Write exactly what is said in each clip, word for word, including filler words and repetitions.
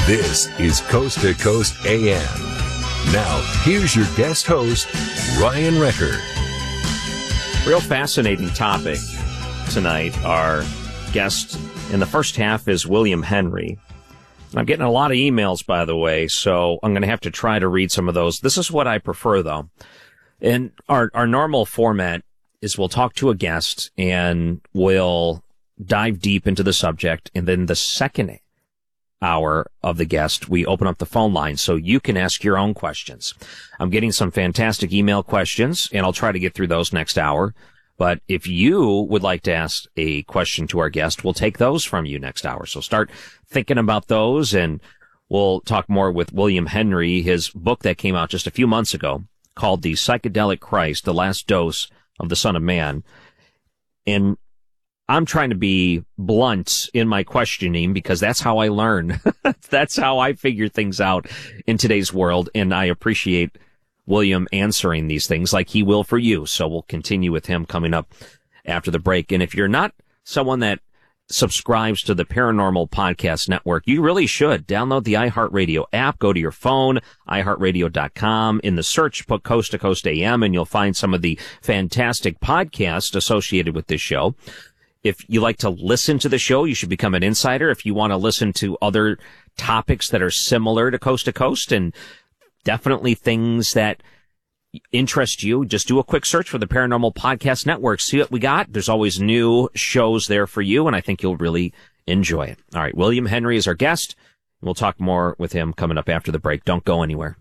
This is Coast to Coast A M. Now, here's your guest host, Ryan Wrecker. Real fascinating topic tonight. Our guest in the first half is William Henry. I'm getting a lot of emails, by the way, so I'm going to have to try to read some of those. This is what I prefer, though. And our, our normal format is we'll talk to a guest and we'll dive deep into the subject. And then the second hour of the guest, we open up the phone line so you can ask your own questions. I'm getting some fantastic email questions, and I'll try to get through those next hour. But if you would like to ask a question to our guest, we'll take those from you next hour. So start thinking about those, and we'll talk more with William Henry, his book that came out just a few months ago called The Psychedelic Christ, The Last Dose of the Son of Man. And I'm trying to be blunt in my questioning because that's how I learn. That's how I figure things out in today's world. And I appreciate William answering these things like he will for you. So we'll continue with him coming up after the break. And if you're not someone that subscribes to the Paranormal Podcast Network, you really should download the iHeartRadio app. Go to your phone, i heart radio dot com. In the search, put Coast to Coast A M, and you'll find some of the fantastic podcasts associated with this show. If you like to listen to the show, you should become an insider. If you want to listen to other topics that are similar to Coast to Coast and definitely things that interest you, just do a quick search for the Paranormal Podcast Network. See what we got. There's always new shows there for you, and I think you'll really enjoy it. All right, William Henry is our guest. We'll talk more with him coming up after the break. Don't go anywhere.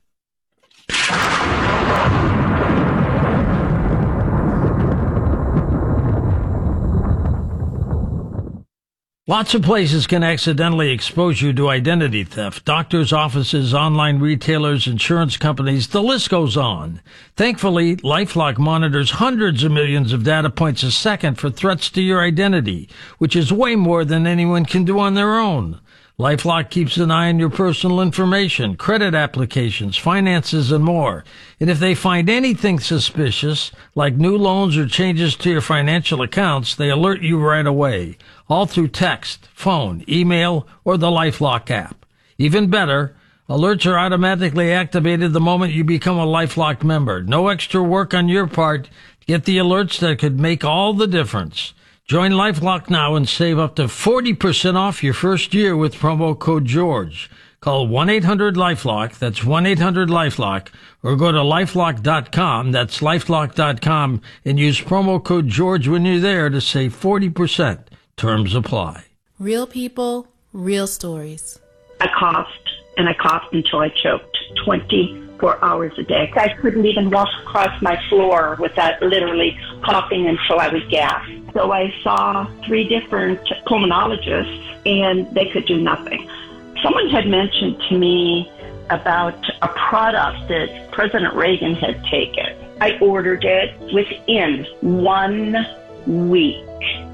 Lots of places can accidentally expose you to identity theft. Doctors' offices, online retailers, insurance companies, the list goes on. Thankfully, LifeLock monitors hundreds of millions of data points a second for threats to your identity, which is way more than anyone can do on their own. LifeLock keeps an eye on your personal information, credit applications, finances, and more. And if they find anything suspicious, like new loans or changes to your financial accounts, they alert you right away, all through text, phone, email, or the LifeLock app. Even better, alerts are automatically activated the moment you become a LifeLock member. No extra work on your part. Get the alerts that could make all the difference. Join LifeLock now and save up to forty percent off your first year with promo code George. Call one eight hundred LifeLock, that's one eight hundred LifeLock, or go to lifelock dot com, that's lifelock dot com, and use promo code George when you're there to save forty percent. Terms apply. Real people, real stories. I coughed, and I coughed until I choked twenty-four hours a day. I couldn't even walk across my floor without literally coughing until I would gasp. So I saw three different pulmonologists, and they could do nothing. Someone had mentioned to me about a product that President Reagan had taken. I ordered it within one week.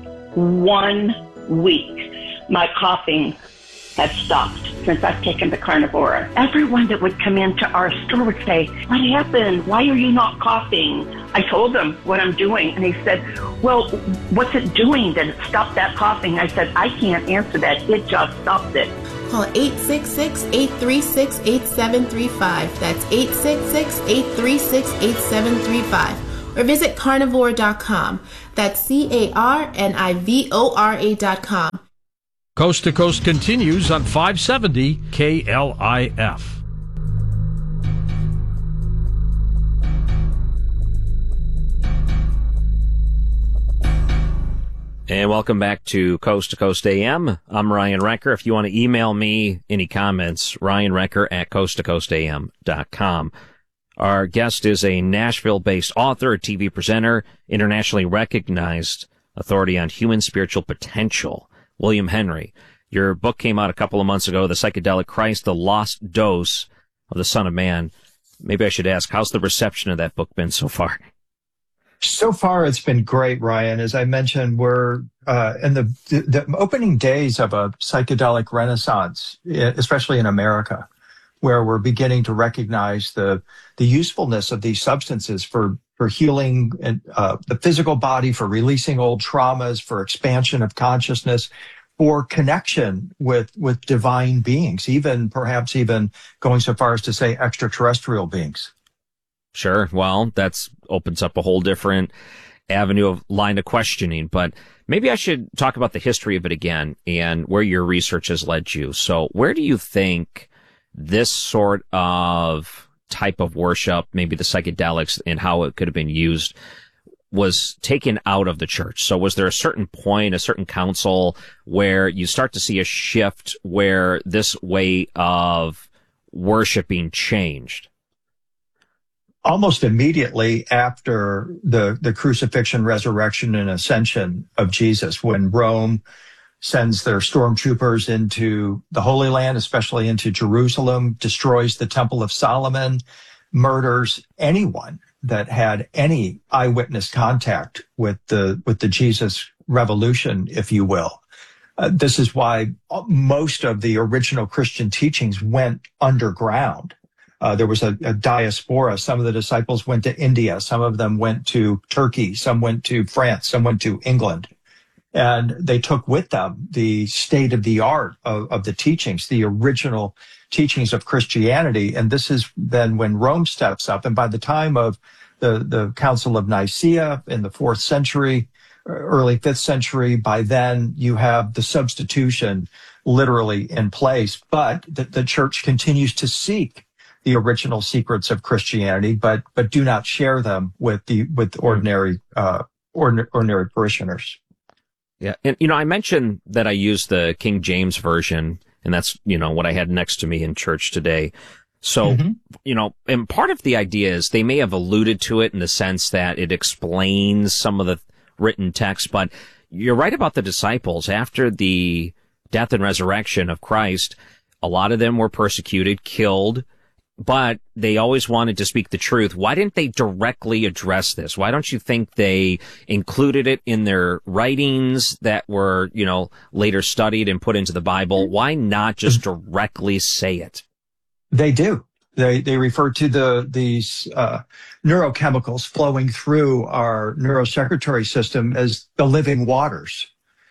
One week. My coughing had stopped since I've taken the Carnivora. Everyone that would come into our store would say, "What happened? Why are you not coughing?" I told them what I'm doing, and he said, "Well, what's it doing that it stopped that coughing?" I said, "I can't answer that. It just stopped it." Call eight six six, eight three six, eight seven three five. That's eight six six, eight three six, eight seven three five. Or visit carnivore dot com. That's C A R N I V O R A dot com. Coast to Coast continues on five seventy K L I F. And welcome back to Coast to Coast A M. I'm Ryan Wrecker. If you want to email me any comments, ryan wrecker at coast to coast a m dot com. Our guest is a Nashville-based author, a T V presenter, internationally recognized authority on human spiritual potential, William Henry. Your book came out a couple of months ago, The Psychedelic Christ, The Lost Dose of the Son of Man. Maybe I should ask, how's the reception of that book been so far? So far, it's been great, Ryan. As I mentioned, we're uh, in the, the, the opening days of a psychedelic renaissance, especially in America, where we're beginning to recognize the the usefulness of these substances for for healing and, uh, the physical body, for releasing old traumas, for expansion of consciousness. for connection with, with divine beings, even perhaps even going so far as to say extraterrestrial beings. Sure. Well, that's opens up a whole different avenue of line of questioning, but maybe I should talk about the history of it again and where your research has led you. So where do you think this sort of type of worship, maybe the psychedelics and how it could have been used, was taken out of the church? So was there a certain point, a certain council where you start to see a shift where this way of worshiping changed? Almost immediately after the, the crucifixion, resurrection, and ascension of Jesus, when Rome sends their stormtroopers into the Holy Land, especially into Jerusalem, destroys the Temple of Solomon, murders anyone that had any eyewitness contact with the with the Jesus revolution, if you will. Uh, this is why most of the original Christian teachings went underground. Uh, there was a, a diaspora. Some of the disciples went to India. Some of them went to Turkey. Some went to France. Some went to England. And they took with them the state of the art of, of the teachings, the original teachings of Christianity. And this is then when Rome steps up. And by the time of the, the Council of Nicaea in the fourth century, early fifth century, by then you have the substitution literally in place. But the, the church continues to seek the original secrets of Christianity, but but do not share them with the with ordinary uh, ordinary, ordinary parishioners. Yeah, and you know, I mentioned that I used the King James version, and that's you know what I had next to me in church today. So mm-hmm. you know, and part of the idea is they may have alluded to it in the sense that it explains some of the written text, but you're right about the disciples. After the death and resurrection of Christ, a lot of them were persecuted, killed, but they always wanted to speak the truth. Why didn't they directly address this? Why don't you think they included it in their writings that were, you know, later studied and put into the Bible? Why not just directly say it? They do. They they refer to the these uh, neurochemicals flowing through our neurosecretory system as the living waters.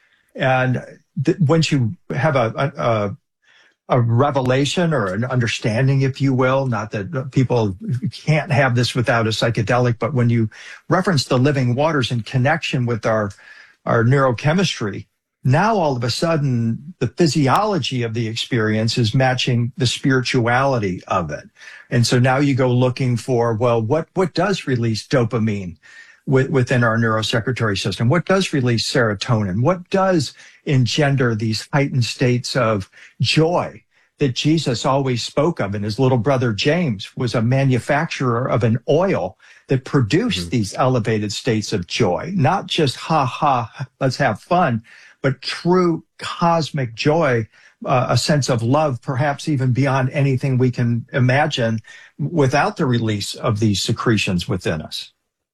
And th- once you have a, a, a a revelation or an understanding, if you will, not that people can't have this without a psychedelic, but when you reference the living waters in connection with our, our neurochemistry, now all of a sudden the physiology of the experience is matching the spirituality of it. And so now you go looking for, well, what, what does release dopamine within our neurosecretory system? What does release serotonin? What does engender these heightened states of joy that Jesus always spoke of? And his little brother James was a manufacturer of an oil that produced mm-hmm. these elevated states of joy, not just ha ha, let's have fun, but true cosmic joy, uh, a sense of love, perhaps even beyond anything we can imagine without the release of these secretions within us.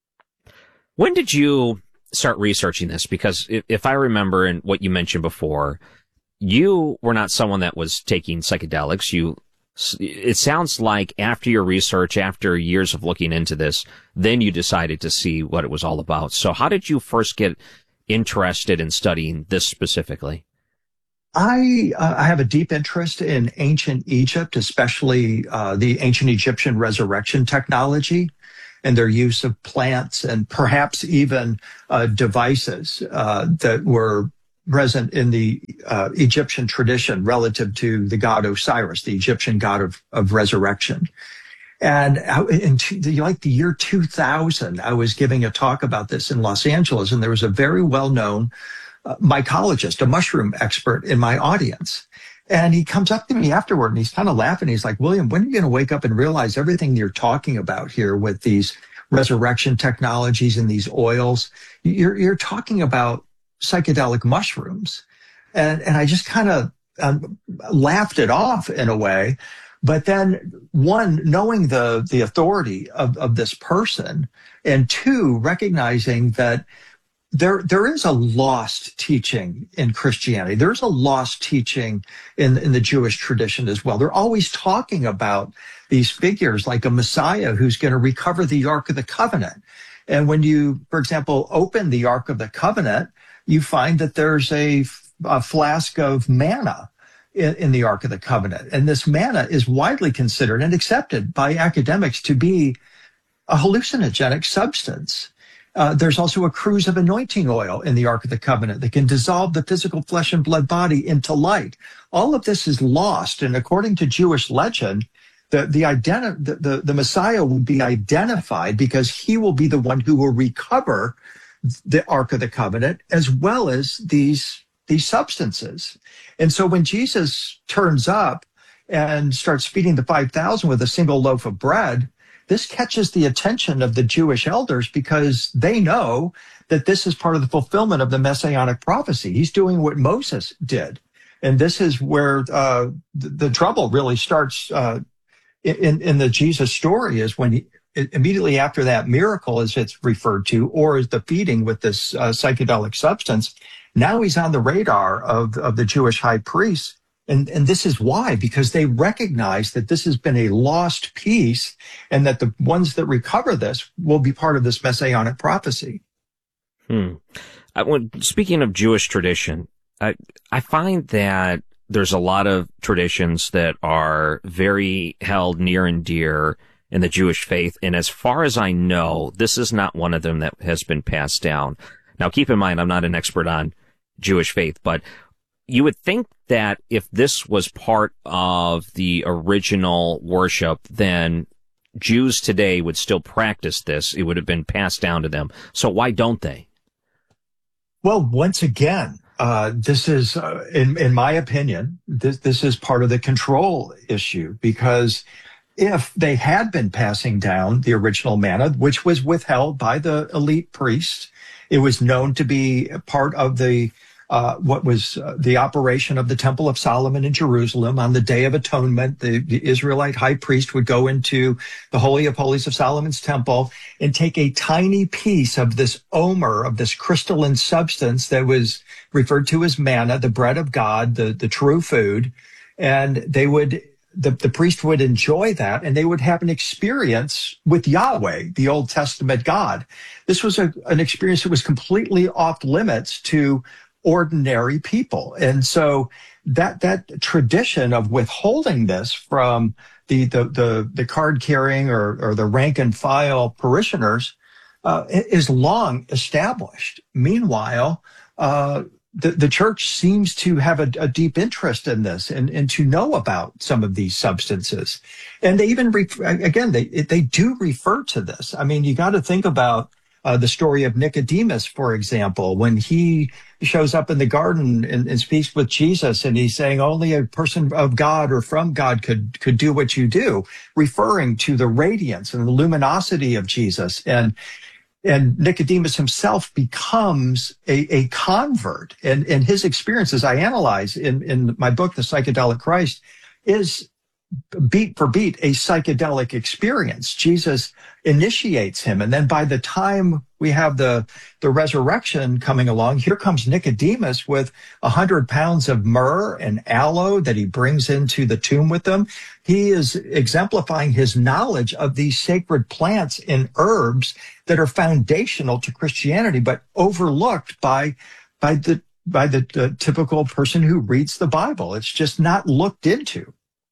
When did you start researching this? Because if I remember and what you mentioned before, you were not someone that was taking psychedelics. You, it sounds like after your research, after years of looking into this, then you decided to see what it was all about. So how did you first get interested in studying this specifically? I, uh, I have a deep interest in ancient Egypt, especially uh, the ancient Egyptian resurrection technology and their use of plants and perhaps even uh, devices uh, that were present in the uh, Egyptian tradition relative to the god Osiris, the Egyptian god of, of resurrection. And in the, like the year two thousand, I was giving a talk about this in Los Angeles, and there was a very well-known uh, mycologist, a mushroom expert in my audience. And he comes up to me afterward and he's kind of laughing. He's like, William, when are you going to wake up and realize everything you're talking about here with these resurrection technologies and these oils? You're, you're talking about psychedelic mushrooms. And, and I just kind of um, laughed it off in a way. But then one, knowing the, the authority of, of this person, and two, recognizing that There, there is a lost teaching in Christianity. There's a lost teaching in, in the Jewish tradition as well. They're always talking about these figures like a Messiah who's going to recover the Ark of the Covenant. And when you, for example, open the Ark of the Covenant, you find that there's a a flask of manna in, in the Ark of the Covenant. And this manna is widely considered and accepted by academics to be a hallucinogenic substance. Uh, there's also a cruse of anointing oil in the Ark of the Covenant that can dissolve the physical flesh and blood body into light. All of this is lost. And according to Jewish legend, the, the, identi- the, the, the Messiah will be identified because he will be the one who will recover the Ark of the Covenant as well as these, these substances. And so when Jesus turns up and starts feeding the five thousand with a single loaf of bread, this catches the attention of the Jewish elders because they know that this is part of the fulfillment of the messianic prophecy. He's doing what Moses did. And this is where uh, the, the trouble really starts uh, in, in the Jesus story, is when he, immediately after that miracle, as it's referred to, or as the feeding with this uh, psychedelic substance, now he's on the radar of, of the Jewish high priests. And, and this is why, because they recognize that this has been a lost piece and that the ones that recover this will be part of this messianic prophecy. Hmm. I, when, speaking of Jewish tradition, I, I find that there's a lot of traditions that are very held near and dear in the Jewish faith. And as far as I know, this is not one of them that has been passed down. Now, keep in mind, I'm not an expert on Jewish faith, but you would think that if this was part of the original worship, then Jews today would still practice this. It would have been passed down to them. So why don't they? Well, once again, uh, this is, uh, in, in my opinion, this, this is part of the control issue, because if they had been passing down the original manna, which was withheld by the elite priests, it was known to be part of the Uh, what was uh, the operation of the Temple of Solomon in Jerusalem. On the Day of Atonement, the, the Israelite high priest would go into the Holy of Holies of Solomon's temple and take a tiny piece of this omer, of this crystalline substance that was referred to as manna, the bread of God, the, the true food. And they would, the, the priest would enjoy that, and they would have an experience with Yahweh, the Old Testament God. This was a, an experience that was completely off limits to ordinary people. And so that that tradition of withholding this from the the the, the card carrying or, or the rank and file parishioners uh, is long established. Meanwhile, uh, the, the church seems to have a, a deep interest in this and, and to know about some of these substances. And they even, re- again, they they do refer to this. I mean, you got to think about Uh, the story of Nicodemus, for example, when he shows up in the garden and, and speaks with Jesus, and he's saying only a person of God or from God could could do what you do, referring to the radiance and the luminosity of Jesus. And and Nicodemus himself becomes a, a convert. And, and his experience, as I analyze in, in my book, The Psychedelic Christ, is beat for beat a psychedelic experience. Jesus initiates him, and then by the time we have the the resurrection coming along, here comes Nicodemus with a hundred pounds of myrrh and aloe that he brings into the tomb with him. He is exemplifying his knowledge of these sacred plants and herbs that are foundational to Christianity, but overlooked by by the by the, the typical person who reads the Bible. It's just not looked into.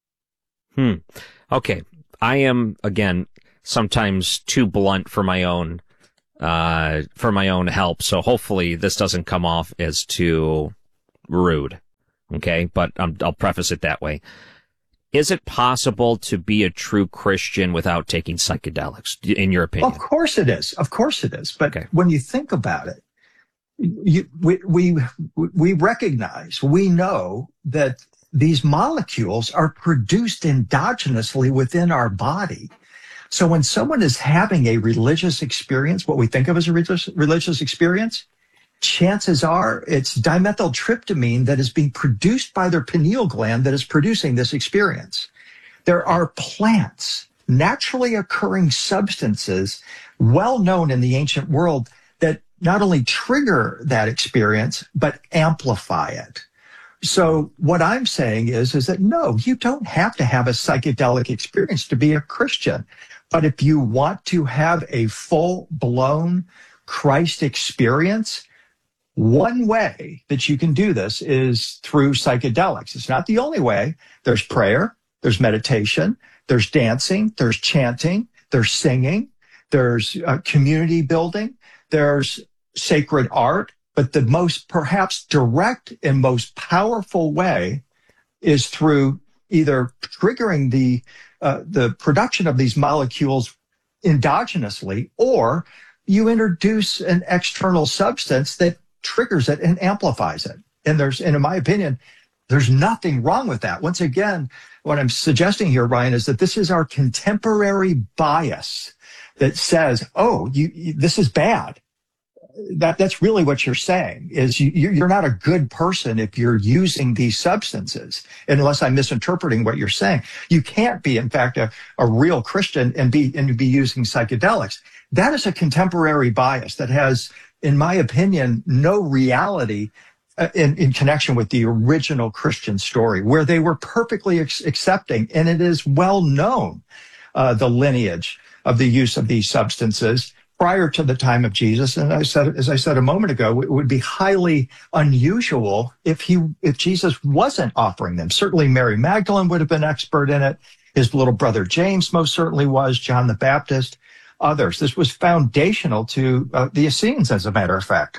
Hmm. Okay. I am, again, sometimes too blunt for my own, uh, for my own help. So hopefully this doesn't come off as too rude. Okay. But um, I'll preface it that way. Is it possible to be a true Christian without taking psychedelics, in your opinion? Of course it is. Of course it is. But okay. When you think about it, you, we, we, we recognize, we know that these molecules are produced endogenously within our body. So when someone is having a religious experience, what we think of as a religious, religious experience, chances are it's dimethyltryptamine that is being produced by their pineal gland that is producing this experience. There are plants, naturally occurring substances, well known in the ancient world, that not only trigger that experience, but amplify it. So what I'm saying is, is that no, you don't have to have a psychedelic experience to be a Christian. But if you want to have a full-blown Christ experience, One way that you can do this is through psychedelics. It's not the only way. There's prayer, there's meditation, there's dancing, there's chanting, there's singing, there's uh, community building, there's sacred art. But the most perhaps direct and most powerful way is through either triggering the uh, the production of these molecules endogenously, or you introduce an external substance that triggers it and amplifies it. And there's, and in my opinion, there's nothing wrong with that. Once again, what I'm suggesting here, Ryan, is that this is our contemporary bias that says, oh, you, you this is bad. That that's really what you're saying, is you, you're not a good person if you're using these substances, unless I'm misinterpreting what you're saying. You can't be, in fact, a, a real Christian and be and be using psychedelics. That is a contemporary bias that has, in my opinion, no reality uh, in, in connection with the original Christian story, where they were perfectly ex- accepting, and it is well known, uh, the lineage of the use of these substances prior to the time of Jesus. And I said, as I said a moment ago, it would be highly unusual if he, if Jesus wasn't offering them. Certainly Mary Magdalene would have been expert in it. His little brother James most certainly was, John the Baptist, others. This was foundational to uh, the Essenes, as a matter of fact.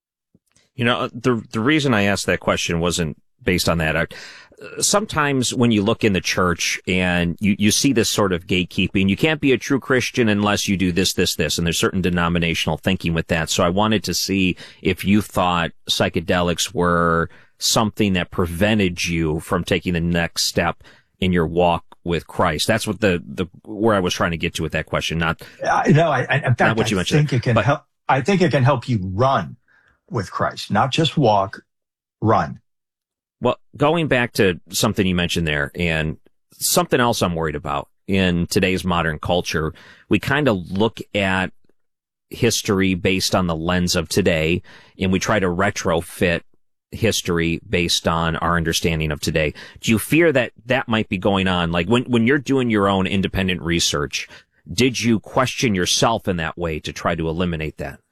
You know, the the reason I asked that question wasn't based on that. I, sometimes when you look in the church and you, you see this sort of gatekeeping, you can't be a true Christian unless you do this, this, this, and there's certain denominational thinking with that. So I wanted to see if you thought psychedelics were something that prevented you from taking the next step in your walk with Christ. That's what the, the where I was trying to get to with that question. Not uh, no, I, I, in fact, not what you I mentioned, think it can but, help. I think it can help you run with Christ, not just walk, run. Well, going back to something you mentioned there, and something else I'm worried about in today's modern culture, we kind of look at history based on the lens of today, and we try to retrofit history based on our understanding of today. Do you fear that that might be going on? Like when, when you're doing your own independent research, did you question yourself in that way to try to eliminate that?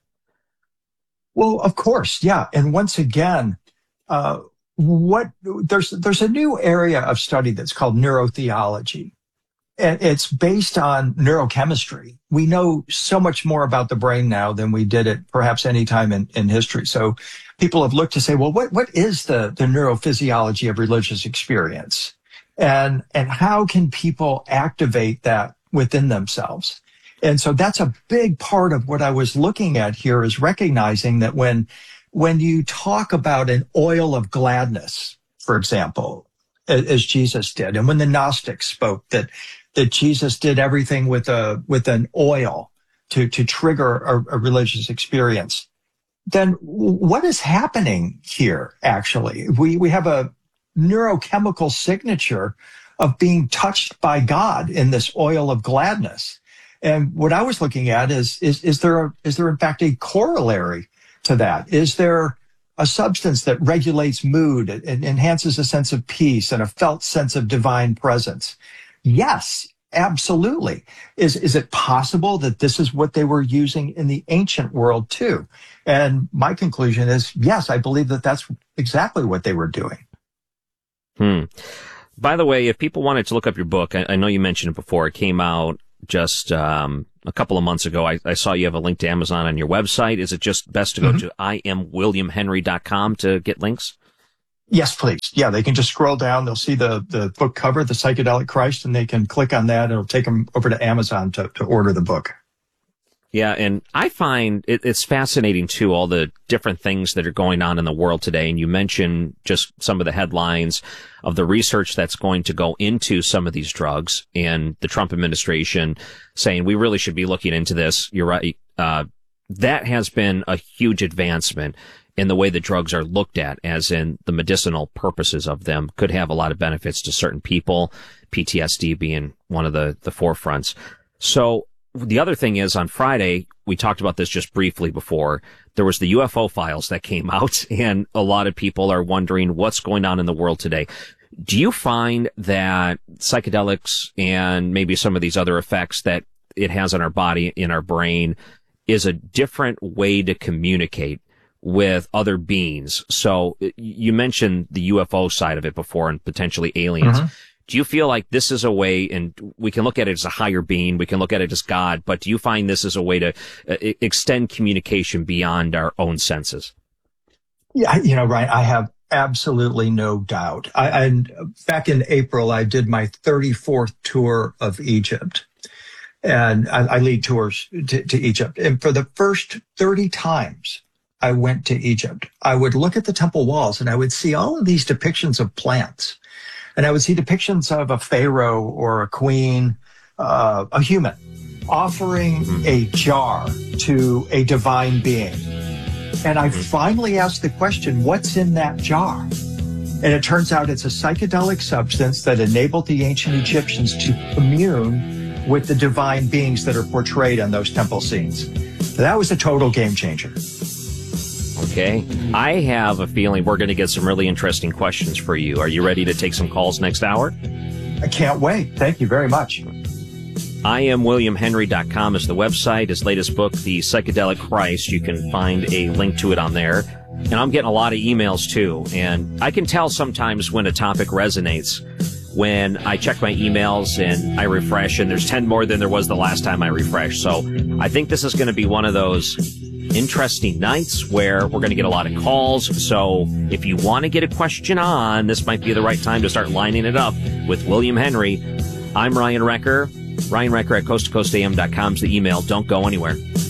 Well, of course. Yeah. And once again, uh, what there's, there's a new area of study that's called neurotheology. And it's based on neurochemistry. We know so much more about the brain now than we did at perhaps any time in, in history. So people have looked to say, well, what, what is the, the neurophysiology of religious experience? And, and how can people activate that within themselves? And so that's a big part of what I was looking at here, is recognizing that when, when you talk about an oil of gladness, for example, as Jesus did, and when the Gnostics spoke that, that Jesus did everything with a, with an oil to, to trigger a, a religious experience, then what is happening here? Actually, we, we have a neurochemical signature of being touched by God in this oil of gladness. And what I was looking at is, is, is there, a, is there in fact a corollary to that? Is there a substance that regulates mood and enhances a sense of peace and a felt sense of divine presence? Yes, absolutely. Is, is it possible that this is what they were using in the ancient world too? And my conclusion is, yes, I believe that that's exactly what they were doing. Hmm. By the way, if people wanted to look up your book, I, I know you mentioned it before. It came out just um, a couple of months ago. I, I saw you have a link to Amazon on your website. Is it just best to go mm-hmm. to I am william henry dot com to get links? Yes, please. Yeah, they can just scroll down. They'll see the, the book cover, The Psychedelic Christ, and they can click on that. It'll take them over to Amazon to, to order the book. Yeah, and I find it, it's fascinating, too, all the different things that are going on in the world today. And you mentioned just some of the headlines of the research that's going to go into some of these drugs, and the Trump administration saying we really should be looking into this. You're right. Uh, that has been a huge advancement in the way the drugs are looked at, as in the medicinal purposes of them could have a lot of benefits to certain people, P T S D being one of the, the forefronts. So the other thing is, on Friday, we talked about this just briefly before, there was the U F O files that came out, and a lot of people are wondering what's going on in the world today. Do you find that psychedelics and maybe some of these other effects that it has on our body, in our brain, is a different way to communicate with other beings. So you mentioned the U F O side of it before and potentially aliens. Mm-hmm. Do you feel like this is a way, and we can look at it as a higher being, we can look at it as God, but do you find this is a way to uh, extend communication beyond our own senses? Yeah, you know, Ryan, I have absolutely no doubt. I, and back in April, I did my thirty-fourth tour of Egypt, and I, I lead tours to, to Egypt. And for the first thirty times I went to Egypt, I would look at the temple walls and I would see all of these depictions of plants. And I would see depictions of a pharaoh or a queen, uh, a human, offering a jar to a divine being. And I finally asked the question, what's in that jar? And it turns out it's a psychedelic substance that enabled the ancient Egyptians to commune with the divine beings that are portrayed on those temple scenes. So that was a total game changer. Okay. I have a feeling we're going to get some really interesting questions for you. Are you ready to take some calls next hour? I can't wait. Thank you very much. I am William Henry dot com is the website. His latest book, The Psychedelic Christ, you can find a link to it on there. And I'm getting a lot of emails too. And I can tell sometimes when a topic resonates when I check my emails and I refresh, and there's ten more than there was the last time I refreshed. So I think this is going to be one of those interesting nights where we're going to get a lot of calls. So if you want to get a question on, this might be the right time to start lining it up with William Henry. I'm Ryan Recker. Ryan Recker at coast to coast A M dot com is the email. Don't go anywhere.